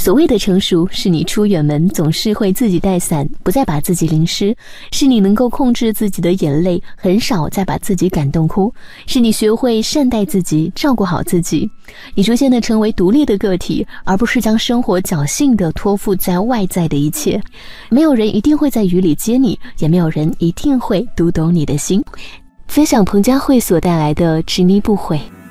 所谓的成熟，是你出远门总是会自己带伞，不再把自己淋湿；是你能够控制自己的眼泪，很少再把自己感动哭；是你学会善待自己，照顾好自己。你逐渐的成为独立的个体，而不是将生活侥幸的托付在外在的一切。没有人一定会在雨里接你，也没有人一定会读懂你的心。分享彭佳慧所带来的执迷不悔。